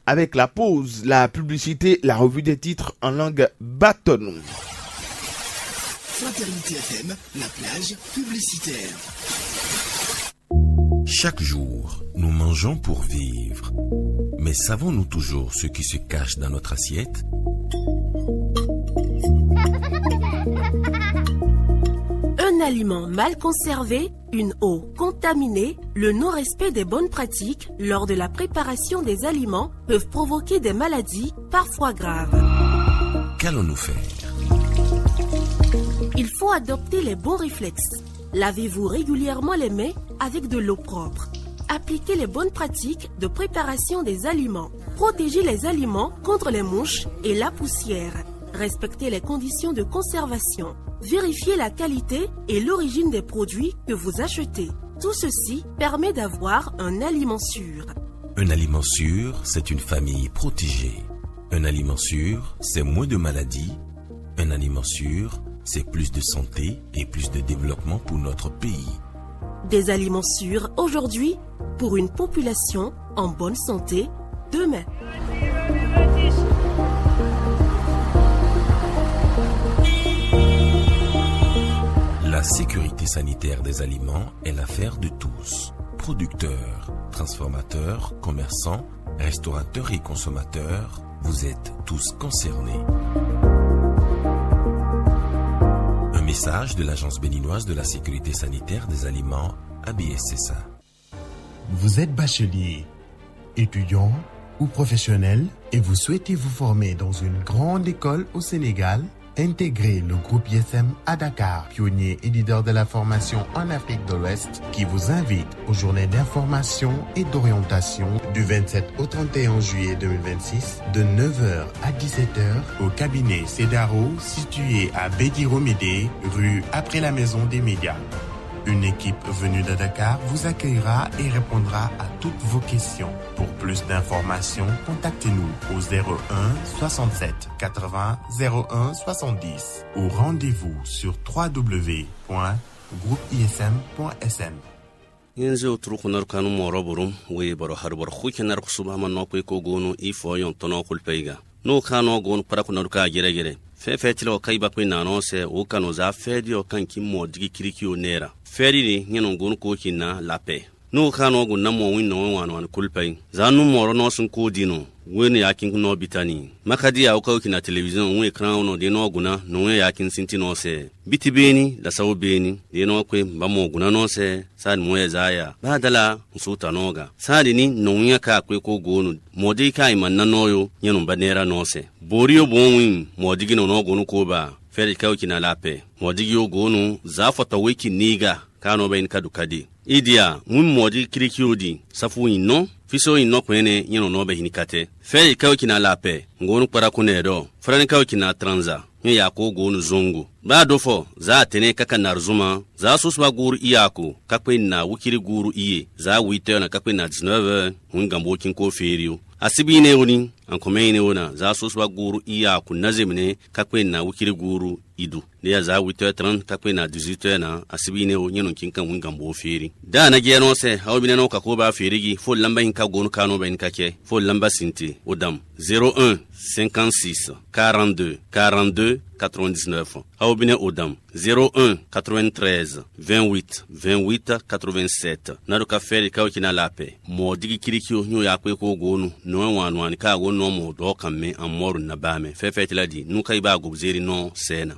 avec la pause, la publicité, la revue des titres en langue bâtonne. Fraternité FM, la plage publicitaire. Chaque jour, nous mangeons pour vivre. Mais savons-nous toujours ce qui se cache dans notre assiette? Un aliment mal conservé, une eau contaminée, le non-respect des bonnes pratiques lors de la préparation des aliments peuvent provoquer des maladies parfois graves. Qu'allons-nous faire? Il faut adopter les bons réflexes. Lavez-vous régulièrement les mains avec de l'eau propre. Appliquez les bonnes pratiques de préparation des aliments. Protégez les aliments contre les mouches et la poussière. Respectez les conditions de conservation. Vérifiez la qualité et l'origine des produits que vous achetez. Tout ceci permet d'avoir un aliment sûr. Un aliment sûr, c'est une famille protégée. Un aliment sûr, c'est moins de maladies. Un aliment sûr, c'est plus de santé et plus de développement pour notre pays. Des aliments sûrs aujourd'hui pour une population en bonne santé demain. La sécurité sanitaire des aliments est l'affaire de tous. Producteurs, transformateurs, commerçants, restaurateurs et consommateurs, vous êtes tous concernés. Un message de l'Agence béninoise de la sécurité sanitaire des aliments, ABSSA. Vous êtes bachelier, étudiant ou professionnel et vous souhaitez vous former dans une grande école au Sénégal? Intégrez le groupe ISM à Dakar, pionnier et leader de la formation en Afrique de l'Ouest, qui vous invite aux journées d'information et d'orientation du 27 au 31 juillet 2026 de 9h à 17h au cabinet Cedaro situé à Bédi-Romédé, rue après la Maison des Médias. Une équipe venue de Dakar vous accueillera et répondra à toutes vos questions. Pour plus d'informations, contactez-nous au 01 67 80 01 70 ou rendez-vous sur www.groupeism.sn. Yenzo trukunar kanu moroburum we baro harbar khukenar kusuba man no ko gono ifo yon tono kulpeiga no kano gon para kunar ka gere fe tilo kai ba ko nano se o kano za fedi o kan kimmo digi kiriki o nera fedi ni nyenon gon ko kinna lape no kano gon namo win no wan kulpei zanu moro no sun ko dino weni yakin no bitani makadi ya o kina television we kran no de no guna no we yakin sinti no se bitibeni da sawo beni de no kwe ba mo guna no se sad mo ezaya badala nsuta noga sadi ni no nya ka kwe ko gonu modi kai man na noyo nyenu banera no se boriyo bonwin modi gino no gonu ko ba feri ka kina lape modi yo gonu zafata weki niga kano bayin kadukadi idia mun modi kirikiodi safu inno fiso inno kwene nyeno no be hinikate fe kaw kina lape ngonu para kunedo frani kaw kina tranza nye yako gonu zongo ba dofo za tene kaka narzuma za susba guru iyako kakwe na wukiri guru iye za wite na kakwe na 19 hungambo kinko feriyo asibi ne woni an kome ne wona za susba guru iyako nazemne kakwe na wukiri guru idu ne za wite 30 kakwe na 18 na asibi ne nyeno kinkan hungambo feri da na geno se hawbine no kako ba ferigi fo lamba hinka gonu kano ba hinkake fo lamba sinti odam 01 56 42 42 99 Aubine Odam 01 93 28 28 87 Naruka feri kaw kina lape mo digi kirikio nyo ya kwe ko gonu no wanwan ka go no mo do kamme amoru na bame fefeti ladi nuka iba go zeri no sena.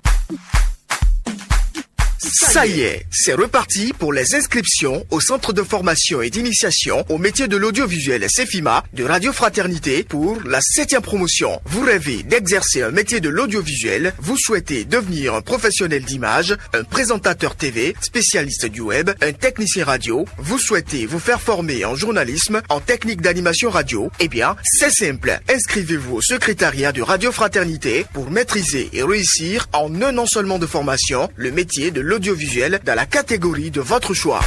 Ça y est, c'est reparti pour les inscriptions au centre de formation et d'initiation au métier de l'audiovisuel CEFIMA de Radio Fraternité pour la 7e promotion. Vous rêvez d'exercer un métier de l'audiovisuel, vous souhaitez devenir un professionnel d'image, un présentateur TV, spécialiste du web, un technicien radio, vous souhaitez vous faire former en journalisme, en technique d'animation radio, eh bien, c'est simple. Inscrivez-vous au secrétariat de Radio Fraternité pour maîtriser et réussir en un an seulement de formation le métier de l'audiovisuel dans la catégorie de votre choix.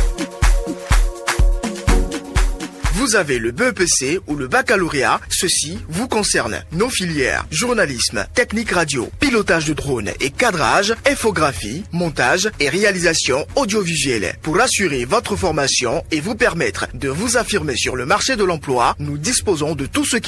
Vous avez le BEPC ou le baccalauréat, ceci vous concerne. Nos filières, journalisme, technique radio, pilotage de drone et cadrage, infographie, montage et réalisation audiovisuelle. Pour assurer votre formation et vous permettre de vous affirmer sur le marché de l'emploi, nous disposons de tout ce qui